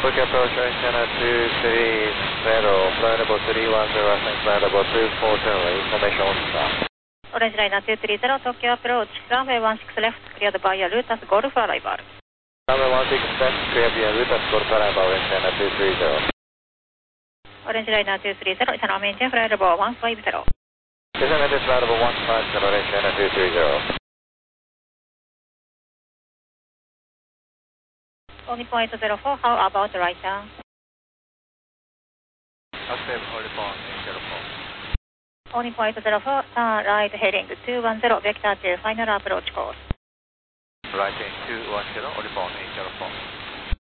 Tokyo approach, China 230, flight level 310, ascent flight level 240, formation on stop. Orange Liner 230, Tokyo approach, runway 16 left, cleared via Lutas Golf arrival. Runway 16 left, cleared via Lutas Golf arrival, Orange Liner 230. Orange Liner 230, Channel maintain flight level 150. Descend flight level 150, Orange Liner 230. Only point 04, how about right turn? Accept only point 04. Only point 04, turn right heading 210, vector to final approach course. Right heading 210, only point 804.